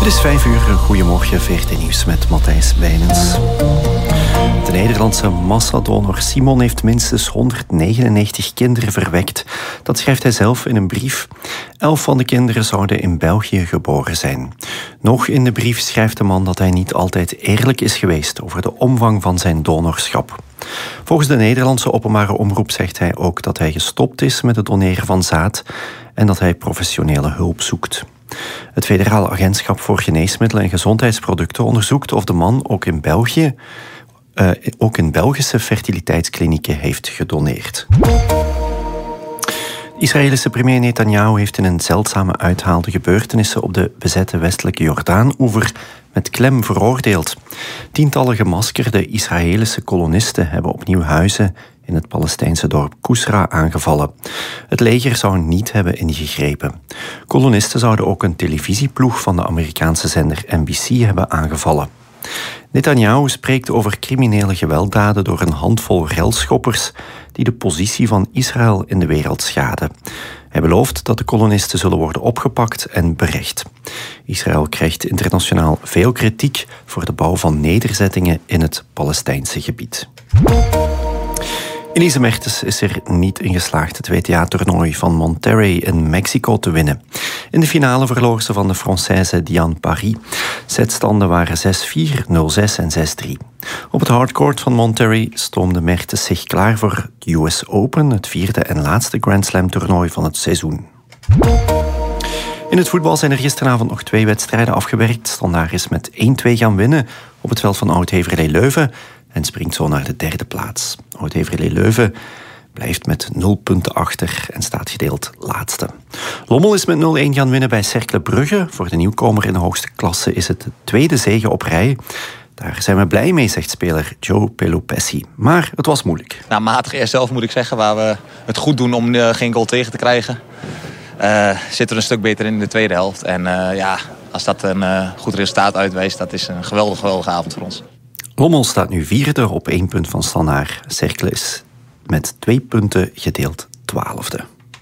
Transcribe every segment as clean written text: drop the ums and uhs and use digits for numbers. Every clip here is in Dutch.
is 5 uur, goedemorgen, VRT Nieuws met Matthijs Wijnens. De Nederlandse massadonor Simon heeft minstens 199 kinderen verwekt. Dat schrijft hij zelf in een brief. 11 van de kinderen zouden in België geboren zijn. Nog in de brief schrijft de man dat hij niet altijd eerlijk is geweest over de omvang van zijn donorschap. Volgens de Nederlandse openbare omroep zegt hij ook dat hij gestopt is met het doneren van zaad en dat hij professionele hulp zoekt. Het Federale Agentschap voor Geneesmiddelen en Gezondheidsproducten onderzoekt of de man ook in Belgische fertiliteitsklinieken heeft gedoneerd. De Israëlische premier Netanyahu heeft in een zeldzame uithaal de gebeurtenissen op de bezette westelijke Jordaan-oever met klem veroordeeld. Tientallen gemaskerde Israëlische kolonisten hebben opnieuw huizen in het Palestijnse dorp Kusra aangevallen. Het leger zou niet hebben ingegrepen. Kolonisten zouden ook een televisieploeg van de Amerikaanse zender NBC hebben aangevallen. Netanyahu spreekt over criminele gewelddaden door een handvol relschoppers die de positie van Israël in de wereld schaden. Hij belooft dat de kolonisten zullen worden opgepakt en berecht. Israël krijgt internationaal veel kritiek voor de bouw van nederzettingen in het Palestijnse gebied. Elise Mertens is er niet in geslaagd het WTA-toernooi van Monterrey in Mexico te winnen. In de finale verloor ze van de Française Diane Paris. Setstanden waren 6-4, 0-6 en 6-3. Op het hardcourt van Monterrey stoomde Mertens zich klaar voor het US Open, het vierde en laatste Grand Slam-toernooi van het seizoen. In het voetbal zijn er gisteravond nog 2 wedstrijden afgewerkt. Standaard is met 1-2 gaan winnen op het veld van Oud-Heverlee Leuven en springt zo naar de 3e plaats. Oud-Heverlee Leuven blijft met 0 punten achter en staat gedeeld laatste. Lommel is met 0-1 gaan winnen bij Cercle Brugge. Voor de nieuwkomer in de hoogste klasse is het de 2e zege op rij. Daar zijn we blij mee, zegt speler Joe Pelopessi. Maar het was moeilijk. Matig eerst zelf moet ik zeggen, waar we het goed doen om geen goal tegen te krijgen. Zitten we een stuk beter in de tweede helft. En als dat een goed resultaat uitwijst, dat is een geweldige avond voor ons. Lommel staat nu 4e op 1 punt van Standaard. Cercle is met 2 punten gedeeld 12e.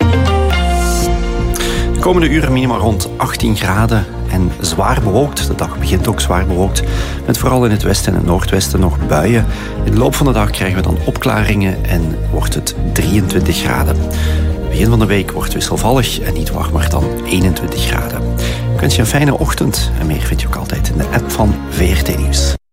De komende uren minimaal rond 18 graden en zwaar bewolkt. De dag begint ook zwaar bewolkt, met vooral in het westen en het noordwesten nog buien. In de loop van de dag krijgen we dan opklaringen en wordt het 23 graden. Begin van de week wordt wisselvallig en niet warmer dan 21 graden. Ik wens je een fijne ochtend en meer vind je ook altijd in de app van VRT Nieuws.